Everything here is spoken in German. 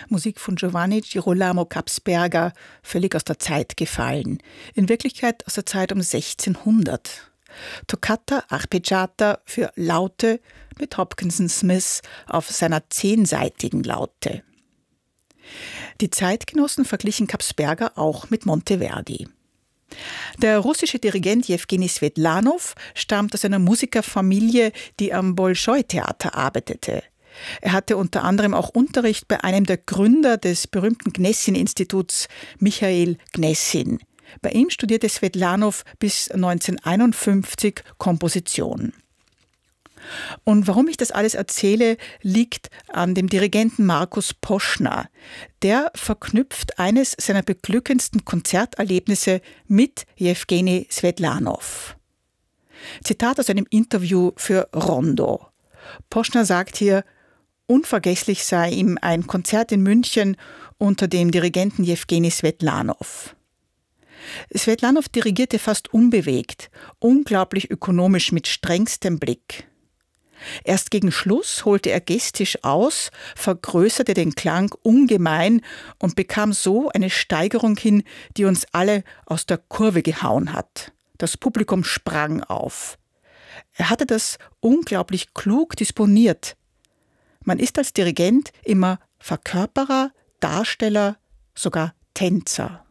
Musik von Giovanni Girolamo Capsperger, völlig aus der Zeit gefallen. In Wirklichkeit aus der Zeit um 1600. Toccata Arpeggiata für Laute mit Hopkinson Smith auf seiner 10-seitigen Laute. Die Zeitgenossen verglichen Capsperger auch mit Monteverdi. Der russische Dirigent Jewgeni Swetlanow stammt aus einer Musikerfamilie, die am Bolschoi-Theater arbeitete. Er hatte unter anderem auch Unterricht bei einem der Gründer des berühmten Gnessin-Instituts, Michail Gnessin. Bei ihm studierte Swetlanow bis 1951 Komposition. Und warum ich das alles erzähle, liegt an dem Dirigenten Markus Poschner. Der verknüpft eines seiner beglückendsten Konzerterlebnisse mit Jewgeni Swetlanow. Zitat aus einem Interview für Rondo. Poschner sagt hier, unvergesslich sei ihm ein Konzert in München unter dem Dirigenten Jewgeni Swetlanow. Swetlanow dirigierte fast unbewegt, unglaublich ökonomisch mit strengstem Blick. Erst gegen Schluss holte er gestisch aus, vergrößerte den Klang ungemein und bekam so eine Steigerung hin, die uns alle aus der Kurve gehauen hat. Das Publikum sprang auf. Er hatte das unglaublich klug disponiert. Man ist als Dirigent immer Verkörperer, Darsteller, sogar Tänzer.